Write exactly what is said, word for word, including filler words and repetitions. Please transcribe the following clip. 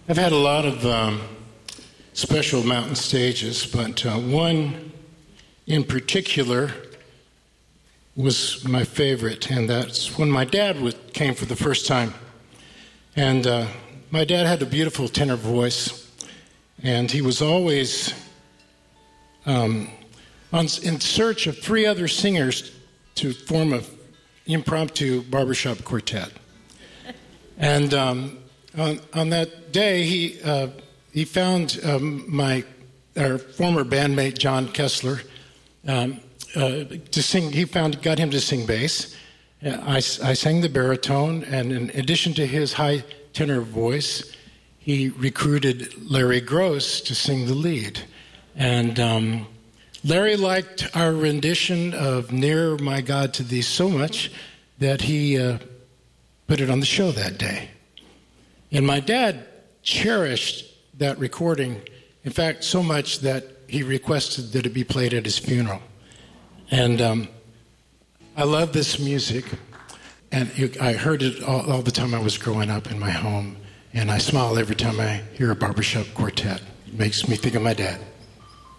I've had a lot of um, special mountain stages, but uh, one in particular was my favorite, and that's when my dad was, came for the first time. And uh, my dad had a beautiful tenor voice, and he was always um, on, in search of three other singers to form an impromptu barbershop quartet. And um, on, on that day, he uh, he found um, my our former bandmate John Kessler um, uh, to sing. He found got him to sing bass. Uh, I, I sang the baritone, and in addition to his high tenor voice, he recruited Larry Gross to sing the lead. And um, Larry liked our rendition of "Near My God to Thee" so much that he uh, put it on the show that day. And my dad cherished that recording, in fact, so much that he requested that it be played at his funeral. And um, I love this music, and it, I heard it all, all the time I was growing up in my home, and I smile every time I hear a barbershop quartet. It makes me think of my dad.